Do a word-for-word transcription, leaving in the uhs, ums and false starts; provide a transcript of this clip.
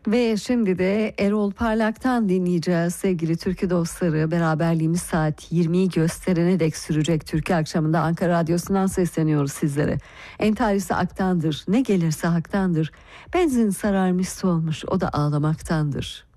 Ve şimdi de Erol Parlak'tan dinleyeceğiz sevgili türkü dostları. Beraberliğimiz saat yirmiyi gösterene dek sürecek türkü akşamında Ankara Radyosu'ndan sesleniyoruz sizlere. Entarisi aktandır, ne gelirse haktandır. Benzin sararmış solmuş, o da ağlamaktandır.